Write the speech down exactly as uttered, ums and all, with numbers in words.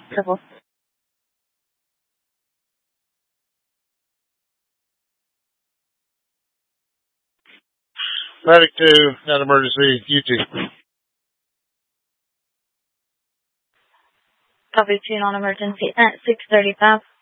Triple. Medic two, at emergency, U two. Copy two, non-emergency at six thirty-five.